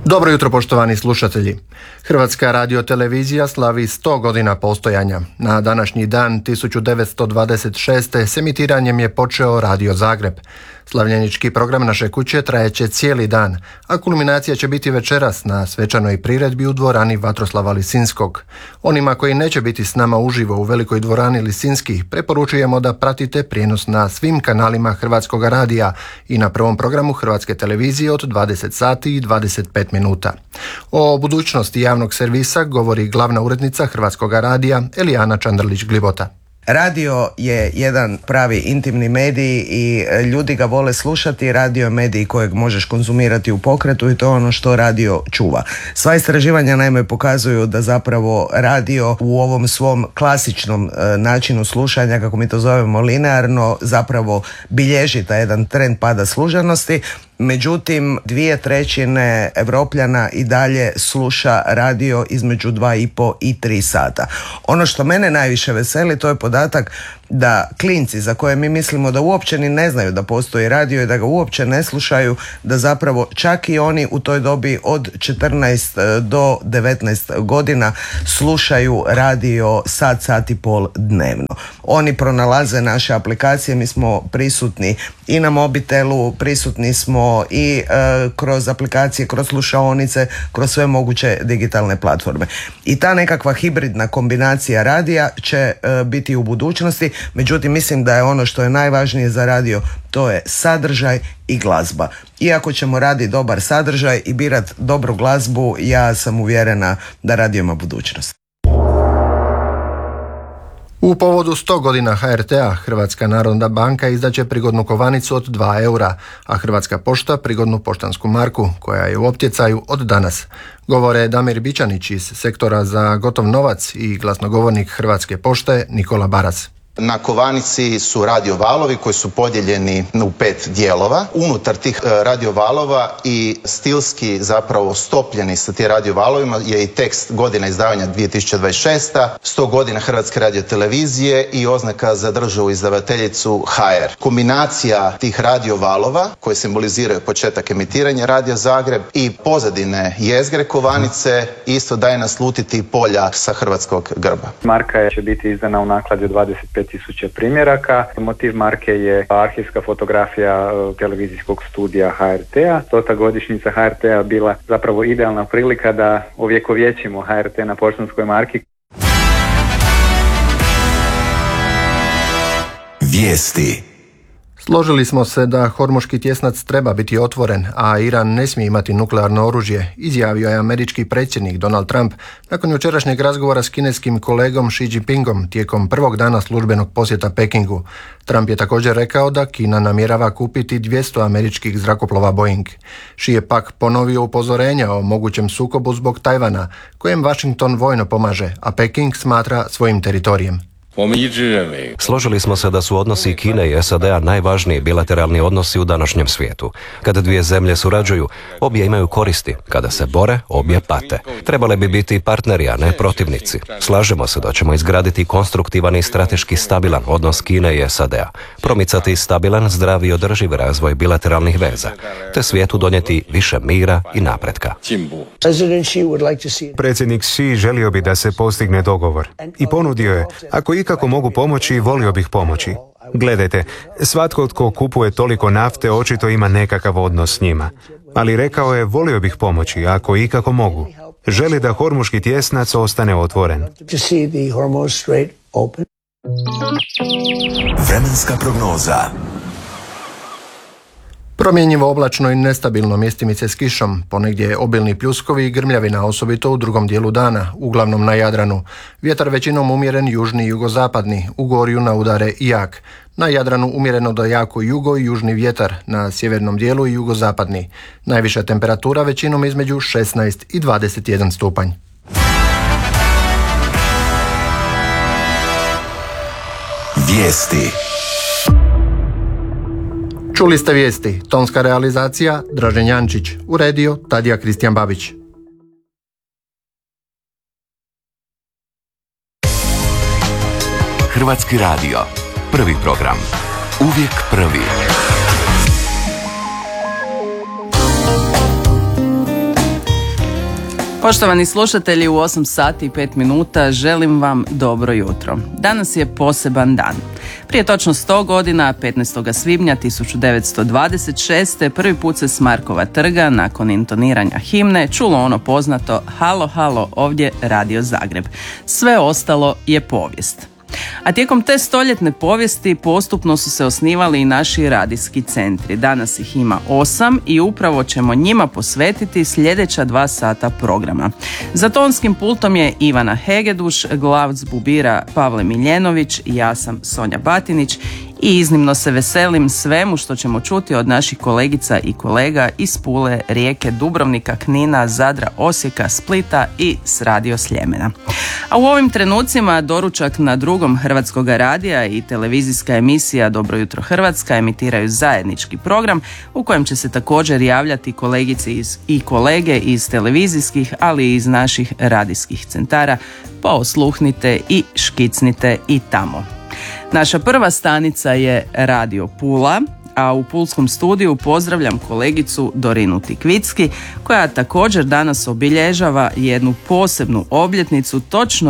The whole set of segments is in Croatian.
Dobro jutro, poštovani slušatelji. Hrvatska radiotelevizija slavi 100 godina postojanja. Na današnji dan 1926. s emitiranjem je počeo Radio Zagreb. Slavljenički program naše kuće trajeće cijeli dan, a kulminacija će biti večeras na svečanoj priredbi u dvorani Vatroslava Lisinskog. Onima koji neće biti s nama uživo u velikoj dvorani Lisinski preporučujemo da pratite prijenos na svim kanalima Hrvatskog radija i na prvom programu Hrvatske televizije od 20 sati i 25 minuta. O budućnosti javnog servisa govori glavna urednica Hrvatskog radija Elijana Čandrlić-Glibota. Radio je jedan pravi intimni medij i ljudi ga vole slušati. Radio je medij kojeg možeš konzumirati u pokretu i to je ono što radio čuva. Sva istraživanja naime pokazuju da zapravo radio u ovom svom klasičnom načinu slušanja, kako mi to zovemo linearno, zapravo bilježi taj jedan trend pada slušanosti. Međutim, 2/3 Evropljana i dalje sluša radio između 2,5 i 3 sata. Ono što mene najviše veseli, to je podatak da klinci za koje mi mislimo da uopće ni ne znaju da postoji radio i da ga uopće ne slušaju, da zapravo čak i oni u toj dobi od 14 do 19 godina slušaju radio sat i pol dnevno. Oni pronalaze naše aplikacije, mi smo prisutni i na mobitelu, prisutni smo i kroz aplikacije, kroz slušaonice, kroz sve moguće digitalne platforme. I ta nekakva hibridna kombinacija radija će biti u budućnosti. Međutim, mislim da je ono što je najvažnije za radio, to je sadržaj i glazba. Iako ćemo raditi dobar sadržaj i birati dobru glazbu, ja sam uvjerena da radio ima budućnost. U povodu 100 godina HRT-a, Hrvatska narodna banka izdaće prigodnu kovanicu od 2 eura, a Hrvatska pošta prigodnu poštansku marku, koja je u optjecaju od danas. Govore Damir Bičanić iz sektora za gotov novac i glasnogovornik Hrvatske pošte Nikola Baras. Na kovanici su radiovalovi koji su podijeljeni u 5 dijelova. Unutar tih radiovalova i stilski zapravo stopljeni sa tim radiovalovima je i tekst godina izdavanja 2026. 100 godina Hrvatske radiotelevizije i oznaka za državu izdavateljicu HR. Kombinacija tih radiovalova koji simboliziraju početak emitiranja Radio Zagreb i pozadine jezgre kovanice isto daje naslutiti polja sa hrvatskog grba. Marka će biti izdana u nakladi od 25.000 primjeraka. Motiv marke je arhivska fotografija televizijskog studija HRT-a. 100. godišnjica HRT-a bila zapravo idealna prilika da ovjekovječimo HRT na poštanskoj marki. Vijesti. Složili smo se da Hormuški tjesnac treba biti otvoren, a Iran ne smije imati nuklearno oružje, izjavio je američki predsjednik Donald Trump nakon jučerašnjeg razgovora s kineskim kolegom Xi Jinpingom tijekom prvog dana službenog posjeta Pekingu. Trump je također rekao da Kina namjerava kupiti 200 američkih zrakoplova Boeing. Xi je pak ponovio upozorenja o mogućem sukobu zbog Tajvana, kojem Washington vojno pomaže, a Peking smatra svojim teritorijem. Složili smo se da su odnosi Kine i SAD-a najvažniji bilateralni odnosi u današnjem svijetu. Kada dvije zemlje surađuju, obje imaju koristi. Kada se bore, obje pate. Trebale bi biti partneri, a ne protivnici. Slažemo se da ćemo izgraditi konstruktivan i strateški stabilan odnos Kine i SAD-a, promicati stabilan, zdrav i održiv razvoj bilateralnih veza, te svijetu donijeti više mira i napretka. Predsjednik Xi želio bi da se postigne dogovor i ponudio je, ako kako mogu pomoći, volio bih pomoći. Gledajte, svatko tko kupuje toliko nafte očito ima nekakav odnos s njima. Ali rekao je, volio bih pomoći, ako ikako mogu. Želi da Hormuški tjesnac ostane otvoren. Vremenska prognoza. Promjenjivo oblačno i nestabilno, mjestimice s kišom, ponegdje obilni pljuskovi i grmljavina, osobito u drugom dijelu dana, uglavnom na Jadranu. Vjetar većinom umjeren južni i jugozapadni, u gorju na udare i jak. Na Jadranu umjereno do jako jugo i južni vjetar, na sjevernom dijelu i jugozapadni. Najviša temperatura većinom između 16 i 21 stupanj. Vijesti. Čuli ste vijesti, tonska realizacija Dražen Jančić, uredio Tadija Kristijan Babić. Hrvatski radio, prvi program, uvijek prvi. Poštovani slušatelji, u 8 sati i 5 minuta želim vam dobro jutro. Danas je poseban dan. Prije točno 100 godina, 15. svibnja 1926. prvi put se s Markova trga, nakon intoniranja himne, čulo ono poznato "Halo, halo, ovdje Radio Zagreb". Sve ostalo je povijest. A tijekom te stoljetne povijesti postupno su se osnivali i naši radijski centri. Danas ih ima 8 i upravo ćemo njima posvetiti sljedeća 2 sata programa. Za tonskim pultom je Ivana Hegeduš, glavc bubira Pavle Miljenović, ja sam Sonja Batinić i iznimno se veselim svemu što ćemo čuti od naših kolegica i kolega iz Pule, Rijeke, Dubrovnika, Knina, Zadra, Osijeka, Splita i s Radio Sljemena. A u ovim trenucima doručak na drugom Hrvatskog radija i televizijska emisija Dobro jutro Hrvatska emitiraju zajednički program u kojem će se također javljati kolegice i kolege iz televizijskih, ali i iz naših radijskih centara, pa osluhnite i škicnite i tamo. Naša prva stanica je Radio Pula, a u pulskom studiju pozdravljam kolegicu Dorinu Tikvicki, koja također danas obilježava jednu posebnu obljetnicu, točno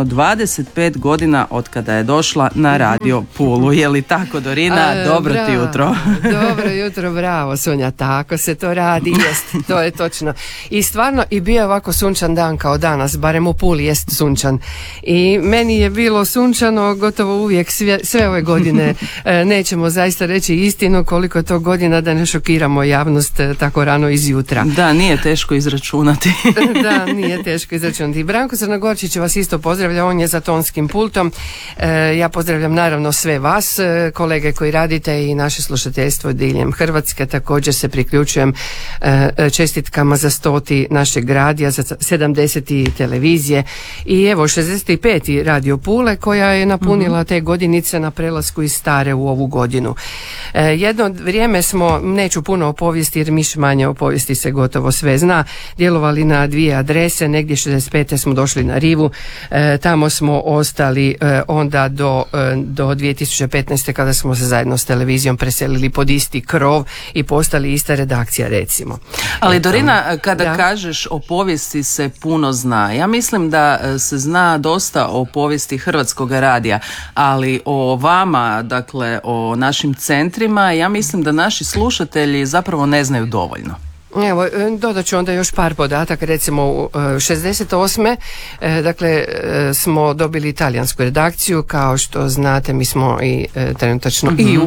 25 godina od kada je došla na Radio Pulu. Je li tako, Dorina? Dobro ti jutro. Dobro jutro, bravo Sonja, tako se to radi, jest, to je točno. I stvarno i bio je ovako sunčan dan kao danas, barem u Puli jest sunčan. I meni je bilo sunčano gotovo uvijek sve ove godine. Nećemo zaista reći istinu koliko to godina da ne šokiramo javnost tako rano izjutra. Da, nije teško izračunati. Da, nije teško izračunati. Branko Crnogorčić vas isto pozdravlja, on je za tonskim pultom. Ja pozdravljam naravno sve vas, kolege koji radite i naše slušateljstvo diljem Hrvatske. Također se priključujem čestitkama za 100. našeg radija, za 70. televizije i evo 65. Radio Pule koja je napunila te godinice na prelasku iz stare u ovu godinu. Jedno vrijeme smo, neću puno o povijesti jer miš manje o povijesti se gotovo sve zna, djelovali na 2 adrese, negdje 65. smo došli na Rivu, tamo smo ostali onda do 2015. kada smo se zajedno s televizijom preselili pod isti krov i postali ista redakcija, recimo. Ali Dorina, kada kažeš o povijesti se puno zna, ja mislim da se zna dosta o povijesti Hrvatskog radija, ali o vama, dakle o našim centrima, ja mislim da naši slušatelji zapravo ne znaju dovoljno. Evo, dodat ću onda još par podataka, recimo u 68. Dakle, smo dobili italijansku redakciju, kao što znate mi smo i trenutačno i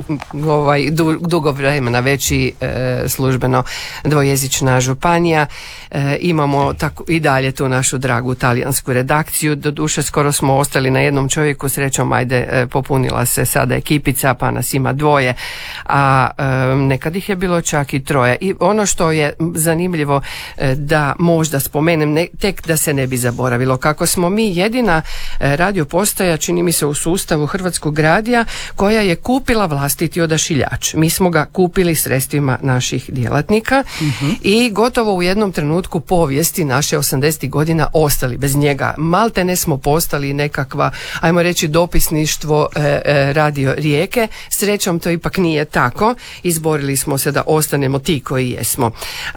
dugo vremena već i službeno dvojezična županija. Imamo tako i dalje tu našu dragu talijansku redakciju, doduše skoro smo ostali na jednom čovjeku, srećom ajde popunila se sada ekipica pa nas ima 2, a nekad ih je bilo čak i 3. I ono što je zanimljivo da možda spomenem, tek da se ne bi zaboravilo, kako smo mi jedina radio postaja, čini mi se u sustavu Hrvatskog radija, koja je kupila vlastiti odašiljač. Mi smo ga kupili sredstvima naših djelatnika i gotovo u jednom trenutku povijesti naše 80. godina ostali bez njega. Malte ne smo postali nekakva, ajmo reći, dopisništvo Radio Rijeke. Srećom to ipak nije tako. Izborili smo se da ostanemo ti koji jesmo.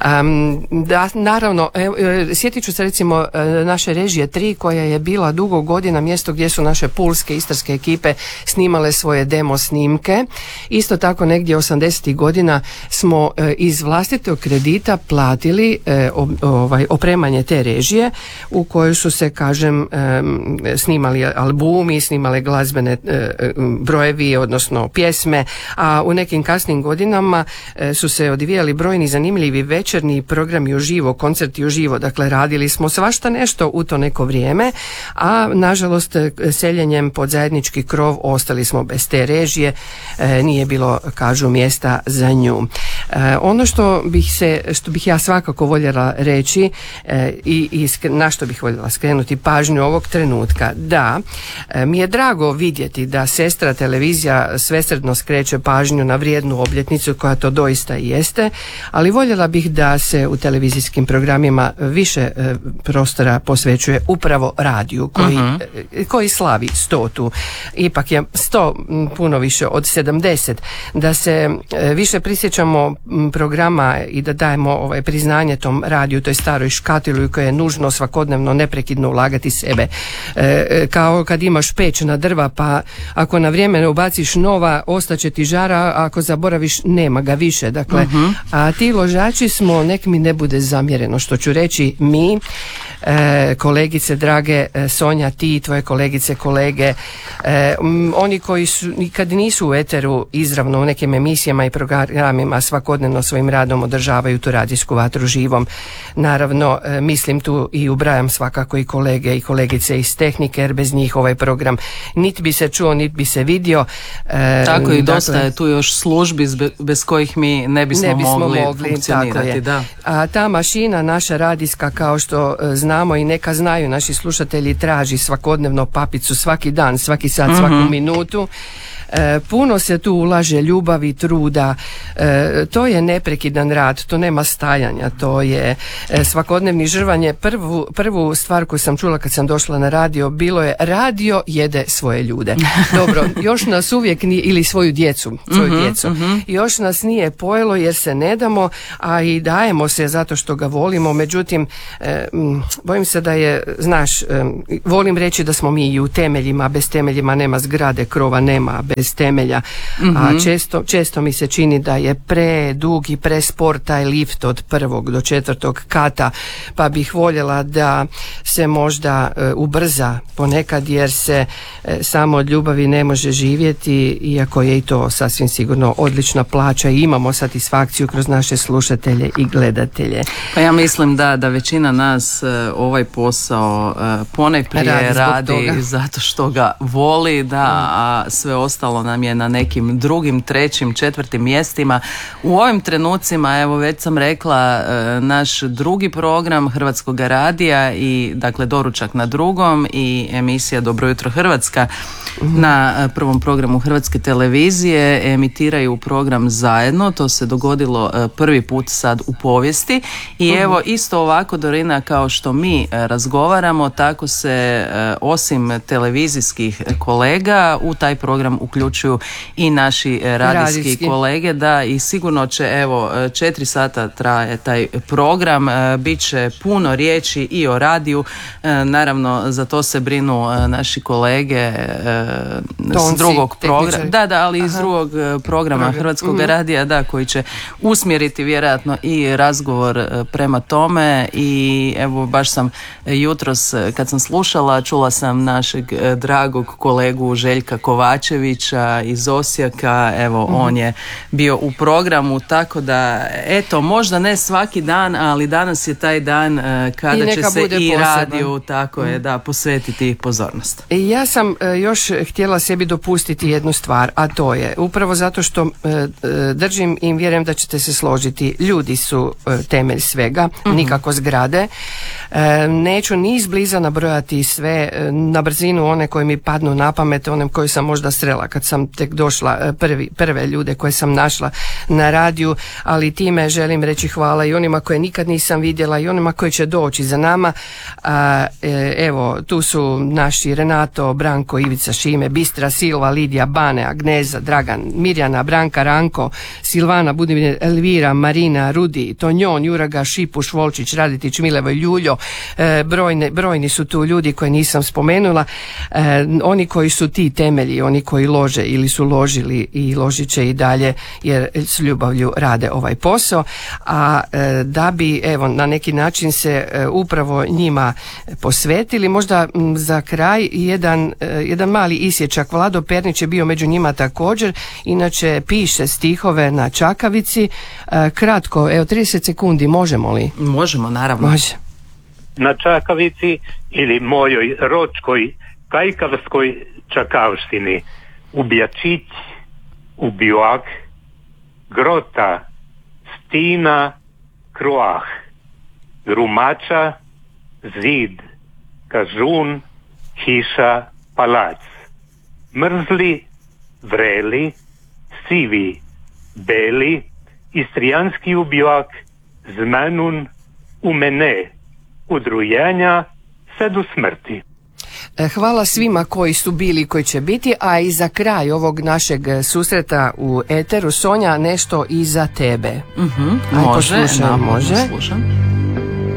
Da, naravno, sjetit ću se recimo naše režije 3 koja je bila dugo godina mjesto gdje su naše pulske, istarske ekipe snimale svoje demo snimke. Isto tako negdje 80. godina smo iz vlastitog kredita platili opremanje te režije u kojoj su se, kažem, snimali albumi, snimale glazbene brojevi, odnosno pjesme, a u nekim kasnim godinama su se odvijali brojni zanimljivi večernji programi uživo, koncerti uživo, dakle radili smo svašta nešto u to neko vrijeme, a nažalost seljenjem pod zajednički krov ostali smo bez te režije, nije bilo, kažu, mjesta za nju. Ono što bih ja svakako voljela reći i na što bih voljela skrenuti pažnju ovog trenutka, da mi je drago vidjeti da sestra televizija svesrdno skreće pažnju na vrijednu obljetnicu koja to doista i jeste, ali voljela bih bih da se u televizijskim programima više prostora posvećuje upravo radiju koji slavi 100. Ipak je 100 puno više od 70. Da se više prisjećamo programa i da dajemo priznanje tom radiju, toj staroj škatili koje je nužno svakodnevno neprekidno ulagati sebe. Kao kad imaš peć na drva, pa ako na vrijeme ne ubaciš nova, ostaće ti žara, a ako zaboraviš, nema ga više. Dakle, a ti ložači smo, nek mi ne bude zamjereno što ću reći, mi, kolegice drage, Sonja, ti, tvoje kolegice, kolege, oni koji su nikad nisu u eteru izravno u nekim emisijama i programima, svakodnevno svojim radom održavaju tu radijsku vatru živom. Naravno, mislim tu i ubrajam svakako i kolege i kolegice iz tehnike, jer bez njih ovaj program niti bi se čuo, niti bi se vidio. Tako i dosta je tu još službi bez kojih mi ne bismo mogli funkcionirati. Da. A ta mašina naša radijska, kao što znamo i neka znaju naši slušatelji, traži svakodnevno papicu, svaki dan, svaki sat, svaku minutu. Puno se tu ulaže ljubavi, truda, to je neprekidan rad, to nema stajanja, to je svakodnevni žrvanje. Prvu stvar koju sam čula kad sam došla na radio bilo je: radio jede svoje ljude. Dobro, još nas uvijek nije, ili svoju djecu, još nas nije pojelo jer se ne damo, a i dajemo se zato što ga volimo. Međutim, bojim se da je, volim reći da smo mi i u temeljima, bez temeljima nema zgrade, krova nema bez temelja, a često mi se čini da je predug i prespor taj lift od 1. do 4. kata, pa bih voljela da se možda ubrza ponekad, jer se samo od ljubavi ne može živjeti, iako je i to sasvim sigurno odlična plaća i imamo satisfakciju kroz naše slušatelje i gledatelje. Pa ja mislim da većina nas ovaj posao ponajprije radi zato što ga voli, a sve ostalo nam je na nekim drugim, trećim, četvrtim mjestima. U ovim trenucima, evo već sam rekla, naš drugi program Hrvatskog radija i dakle doručak na drugom i emisija Dobro jutro Hrvatska na prvom programu Hrvatske televizije emitiraju program zajedno. To se dogodilo prvi put sad u povijesti i evo isto ovako, Dorina, kao što mi razgovaramo, tako se osim televizijskih kolega u taj program uključuju i naši radijski kolege, da, i sigurno će, evo, 4 sata traje taj program, bit će puno riječi i o radiju, naravno za to se brinu naši kolege s drugog programa, ali iz drugog programa Hrvatskog radija, koji će usmjeriti vjerojatno i razgovor prema tome. I evo, baš sam jutros kad sam slušala, čula sam našeg dragog kolegu Željka Kovačevića iz Osijeka, evo on je bio u programu, tako da eto, možda ne svaki dan, ali danas je taj dan kada će se i radiju posvetiti pozornost. Ja sam još htjela sebi dopustiti jednu stvar, a to je upravo zato što držim i vjerujem da ćete se složiti, ljudi su temelj svega, nikako zgrade. Neću ni izbliza nabrojati sve na brzinu, one koje mi padnu na pamet, one koje sam možda srela kad sam tek došla, prve ljude koje sam našla na radiju, ali time želim reći hvala i onima koje nikad nisam vidjela i onima koji će doći za nama. Evo, tu su naši Renato, Branko, Ivica, Šime, Bistra, Silva, Lidija, Bane, Agneza, Dragan, Mirjana, Branka, Ranko, Silvana, Budimir, Elvira, Marina, Rudi, Tonjon, Juraga, Šipuš, Volčić, Raditić, Milevoj, Ljuljo, brojni su tu ljudi koje nisam spomenula, oni koji su ti temelji, oni koji lože ili su ložili i ložit će i dalje jer s ljubavlju rade ovaj posao, a da bi evo na neki način se upravo njima posvetili, možda za kraj jedan mali isječak. Vlado Pernić je bio među njima također, inače piše stihove na čakavici. Kratko, evo 30 sekundi, možemo li? Možemo, naravno. Može. Na čakavici ili mojoj ročkoj kajkavskoj čakavštini ubija čić, ubijak, grota, stina, kruah, grumača, zid, kažun, hiša, palac, mrzli, vreli, sivi, beli, istrijanski ubijak, zmenun u mene udrujenja se do smrti. Hvala svima koji su bili i koji će biti, a i za kraj ovog našeg susreta u eteru, Sonja, nešto i za tebe. Može, Slušam. slušam.